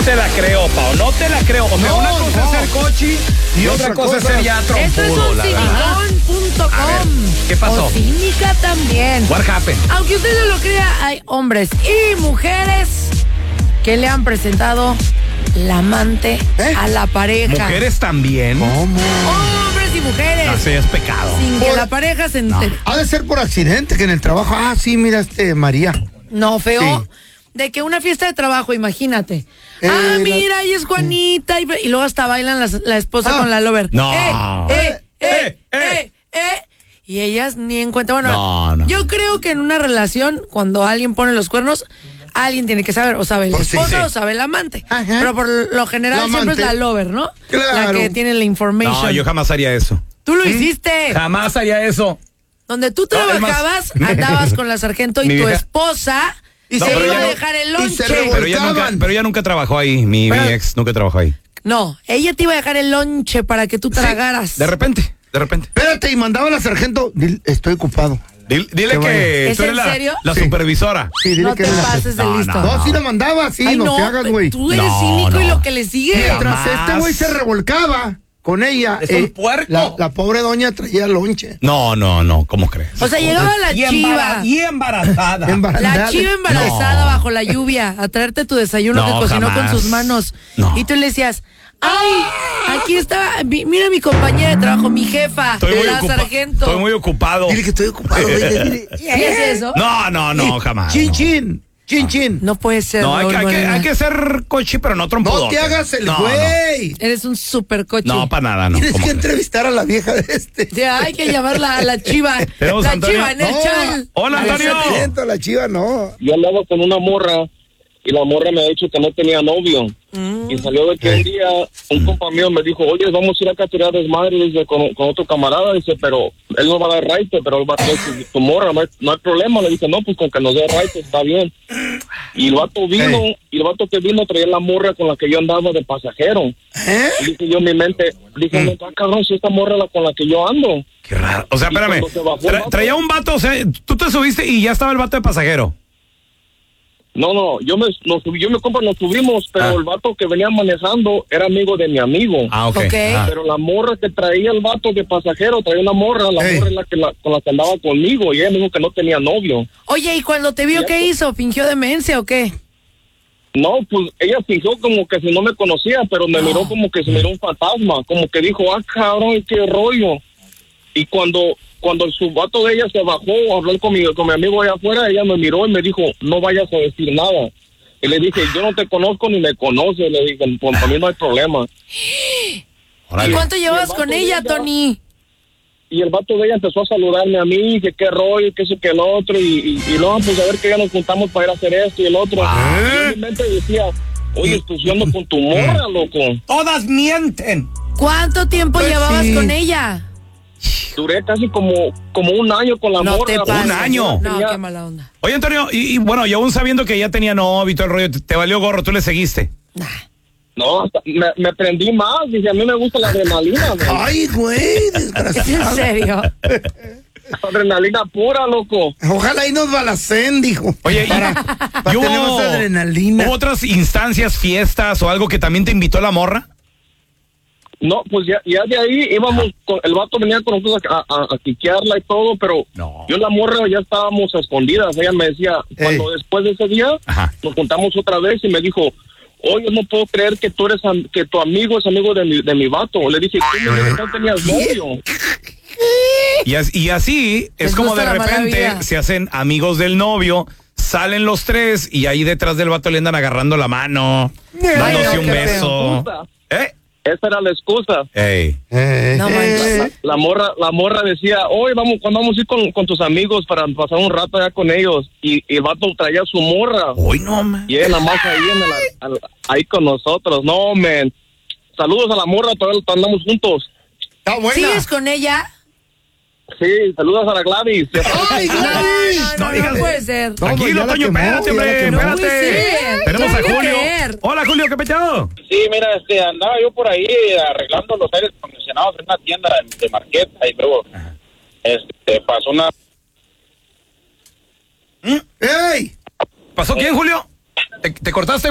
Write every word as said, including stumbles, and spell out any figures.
te la creo, Pao, no te la creo. O sea, no, una cosa no. es ser cochi y, y otra, otra cosa, cosa es ser ya trompudo. Esto es un cinicón punto com. ¿Qué pasó? O cínica también. What happened? Aunque usted no lo crea, hay hombres y mujeres que le han presentado la amante ¿Eh? a la pareja. ¿Mujeres también? ¿Cómo? Hombres y mujeres. Así es pecado. Sin por... que la pareja se entere. No. Ha de ser por accidente, que en el trabajo, ah, sí, mira este, María. No, feo. Sí. De que una fiesta de trabajo, imagínate. Eh, ah, mira, la... ahí es Juanita. Y, y luego hasta bailan la, la esposa ah. con la lover. No. Eh, eh, eh, eh, eh, eh. Y ellas ni en cuenta. Bueno, no, no. yo creo que en una relación, cuando alguien pone los cuernos, alguien tiene que saber, o sabe el pues esposo sí, sí. o sabe el amante. Ajá. Pero por lo general siempre es la lover, ¿no? Claro. La que tiene la information. No, yo jamás haría eso. Tú lo ¿Mm? hiciste. Jamás haría eso. Donde tú trabajabas, no, andabas con la sargento y tu vieja... esposa y no, se iba a dejar el lonche. Pero ella, nunca, pero ella nunca trabajó ahí. Mi, mi ex nunca trabajó ahí. No, ella te iba a dejar el lonche para que tú tragaras. Sí, de repente, de repente. Espérate, y mandaba a la sargento, dile, estoy ocupado. Dile, dile que ¿Es tú eres en la, serio? la sí. supervisora. Sí, dile no que te la... pases de no, listo. No, no, sí la mandaba, sí, Ay, no, no te hagas, güey. Tú eres no, cínico no. y lo que le sigue. Mientras Jamás. este güey se revolcaba con ella, es eh, un puerco. La, la pobre doña traía lonche. No, no, no, ¿cómo crees? O sea, llegaba la y chiva. Y embarazada. La chiva embarazada no. bajo la lluvia a traerte tu desayuno no, que cocinó jamás. con sus manos. No. Y tú le decías, ay, aquí está, mi, mira mi compañera de trabajo, mi jefa, estoy muy la ocupa- sargento. Estoy muy ocupado. Dile que estoy ocupado, güey. Dile. ¿Y haces eso? No, no, no, jamás. Chin, no. chin. Chin, chin. No puede ser. No, hay, Raúl hay, que, Morena. hay que ser cochi, pero no trompudo. No te hagas el no, güey. no. Eres un super coche. No, para nada, no. Tienes que crees? entrevistar a la vieja de este. Ya, hay que llamarla a la chiva. Tenemos La a Antonio. chiva en el No. chal. Hola, A la Antonio. sargento, la chiva no. Yo andaba con una morra y la morra me ha dicho que no tenía novio. Mm. Y salió de que un día un compa mío me dijo, oye, vamos a ir a capturar desmadre dice, con, con otro camarada. Dice, pero él no va a dar raite, pero él va a tener tu, tu morra, no hay, no hay problema. Le dije, no, pues con que nos dé raite está bien. Y el vato vino, hey. y el vato que vino traía la morra con la que yo andaba de pasajero. ¿Eh? Y dije yo en mi mente, dije, mm. no, cabrón, si esta morra es la con la que yo ando. Qué raro. O sea, espérame. Tra- traía un vato, o sea, tú te subiste y ya estaba el vato de pasajero. No, no, yo me, nos, yo me compro, nos subimos, pero ah. el vato que venía manejando era amigo de mi amigo. Ah, ok. okay. Ah. Pero la morra que traía el vato de pasajero, traía una morra, la hey. morra es la que la, con la que andaba conmigo, y ella me dijo que no tenía novio. Oye, ¿y cuando te vio ¿Y qué hizo? ¿Fingió demencia o qué? No, pues ella fingió como que si no me conocía, pero me oh. miró como que se miró un fantasma, como que dijo, ah, cabrón, qué rollo. Y cuando... Cuando el subato de ella se bajó a hablar con mi, con mi amigo allá afuera, ella me miró y me dijo, no vayas a decir nada. Y le dije, yo no te conozco ni me conoces. Le dije, pues para mí no hay problema. ¿Y cuánto llevas con ella, ella, Tony? Y el vato de ella empezó a saludarme a mí, que qué rollo, que eso, que el otro. Y, y, y luego, pues a ver que ya nos juntamos para ir a hacer esto y el otro. ¿Eh? Y en mi mente decía, oye, pues yo ando con tu morra, loco. Todas mienten. ¿Cuánto tiempo pues llevabas sí. con ella? Duré casi como, como un año con la no morra. Te un año. No, qué mala onda. Oye, Antonio, y, y bueno, y aún sabiendo que ya tenía novio y todo el rollo, te, te valió gorro, tú le seguiste. Nah. No, hasta me, me prendí más. Dije, a mí me gusta la adrenalina. Ay, güey, desgraciado. ¿En serio? Adrenalina pura, loco. Ojalá ahí nos balacen, dijo. Oye, para, para hubo, tener más adrenalina. ¿Hubo otras instancias, fiestas o algo que también te invitó la morra? No, pues ya, ya de ahí íbamos, con, el vato venía con nosotros a, a, a quiquearla y todo, pero no. yo y la morra ya estábamos a escondidas. Ella me decía, cuando Ey. después de ese día, Ajá. nos juntamos otra vez y me dijo, oye, no puedo creer que tú eres, que tu amigo es amigo de mi, de mi vato. Le dije, tú me dijiste que no tenías novio. Y, as, y así es Les como de repente maravilla. se hacen amigos del novio, salen los tres y ahí detrás del vato le andan agarrando la mano, Ay, dándose no, un beso. ¿Eh? Esa era la excusa. Ey. Eh, no manches. La, la morra, la morra decía, hoy vamos, cuando vamos a ir con, con tus amigos para pasar un rato allá con ellos. Y, y el vato traía su morra. Uy, no, man. Y él nada más ahí, en el, ahí con nosotros. No, man. Saludos a la morra, todavía andamos juntos. Está buena. ¿Sigues con ella? Sí, saludos a la Gladys. Ay, Gladys. No, no, no, no, no puede ser. Tranquilo, Toño, espérate, hombre, No espérate. puede ser. Tenemos a ¿Qué hay que Julio. creer? Hola, Julio, ¿qué petado? Sí, mira, este, andaba yo por ahí arreglando los aires acondicionados en una tienda de, de Marqueta y luego este, pasó una... ¡Ey! ¿Pasó quién, Julio? ¿Te, te cortaste?